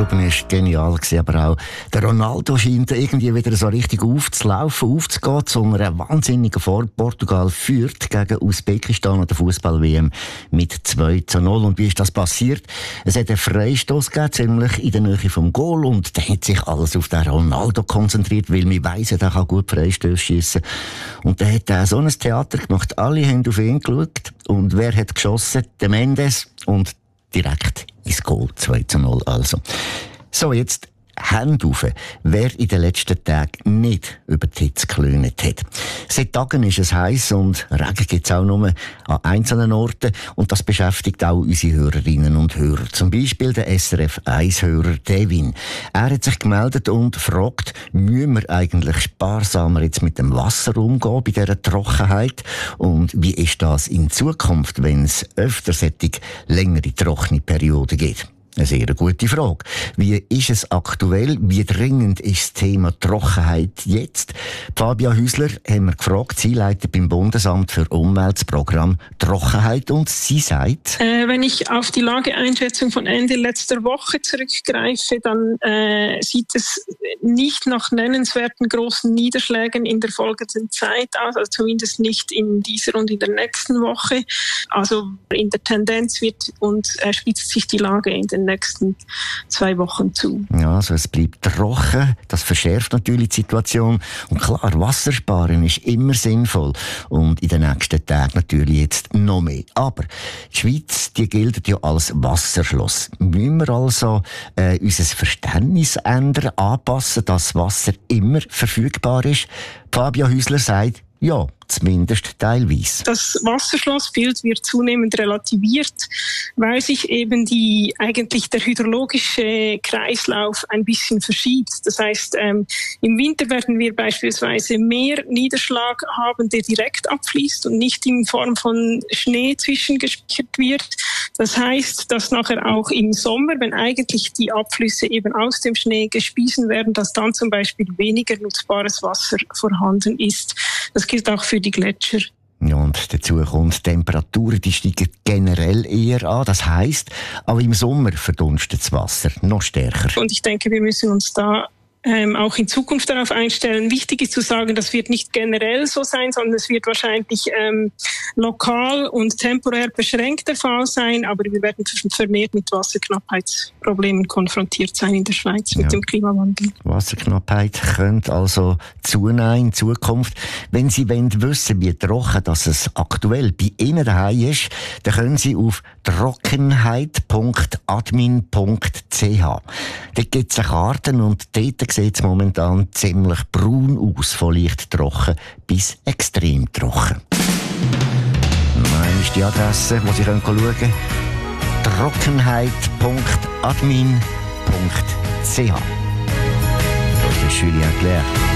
Ruben ist genial gewesen, aber auch der Ronaldo scheint irgendwie wieder so richtig aufzulaufen, aufzugehen zu einer wahnsinnigen Form. Portugal führt gegen Usbekistan an der Fußball-WM mit 2:0. Und wie ist das passiert? Es hat einen Freistoß gegeben, ziemlich in der Nähe vom Goal, und da hat sich alles auf den Ronaldo konzentriert, weil wir weiss, er kann gut Freistöße schiessen. Und da hat er so ein Theater gemacht. Alle haben auf ihn geschaut. Und wer hat geschossen? Der Mendes. Und direkt ins Goal, 2:0 also. So, jetzt Hände auf, wer in den letzten Tagen nicht über die Hitze geklönt hat. Seit Tagen ist es heiß und Regen gibt es auch nur an einzelnen Orten, und das beschäftigt auch unsere Hörerinnen und Hörer. Zum Beispiel der SRF-1-Hörer Devin. Er hat sich gemeldet und fragt, müssen wir eigentlich sparsamer jetzt mit dem Wasser umgehen bei dieser Trockenheit? Und wie ist das in Zukunft, wenn es öfter solche längere trockene Perioden gibt? Eine sehr gute Frage. Wie ist es aktuell? Wie dringend ist das Thema Trockenheit jetzt? Fabia Hüsler haben wir gefragt. Sie leitet beim Bundesamt für Umwelt das Programm Trockenheit, und sie sagt: Wenn ich auf die Lageeinschätzung von Ende letzter Woche zurückgreife, dann sieht es nicht nach nennenswerten großen Niederschlägen in der folgenden Zeit aus, also zumindest nicht in dieser und in der nächsten Woche. Also in der Tendenz spitzt sich die Lage in den nächsten 2 Wochen zu. Ja, also es bleibt trocken, das verschärft natürlich die Situation. Und klar, Wassersparen ist immer sinnvoll. Und in den nächsten Tagen natürlich jetzt noch mehr. Aber die Schweiz, die gilt ja als Wasserschloss. Müssen wir also unser Verständnis ändern, anpassen, dass Wasser immer verfügbar ist? Fabia Hüsler sagt, ja, zumindest teilweise. Das Wasserschlossbild wird zunehmend relativiert, weil sich eben eigentlich der hydrologische Kreislauf ein bisschen verschiebt. Das heißt, im Winter werden wir beispielsweise mehr Niederschlag haben, der direkt abfließt und nicht in Form von Schnee zwischengespeichert wird. Das heißt, dass nachher auch im Sommer, wenn eigentlich die Abflüsse eben aus dem Schnee gespiesen werden, dass dann zum Beispiel weniger nutzbares Wasser vorhanden ist. Das gilt auch für die Gletscher. Ja, und dazu kommt, die Temperaturen, die steigen generell eher an. Das heisst, auch im Sommer verdunstet das Wasser noch stärker. Und ich denke, wir müssen uns da auch in Zukunft darauf einstellen. Wichtig ist zu sagen, das wird nicht generell so sein, sondern es wird wahrscheinlich lokal und temporär beschränkt der Fall sein, aber wir werden vermehrt mit Wasserknappheitsproblemen konfrontiert sein in der Schweiz mit dem Klimawandel. Wasserknappheit könnte also zunehmen in Zukunft. Wenn Sie wissen, wie trocken dass es aktuell bei Ihnen daheim ist, dann können Sie auf trockenheit.admin.ch. Dort gibt es eine Karte, und dort sieht es momentan ziemlich braun aus, von leicht trocken bis extrem trocken. Nein, ist die Adresse, wo Sie schauen können. trockenheit.admin.ch. Das ist Julien Clerc.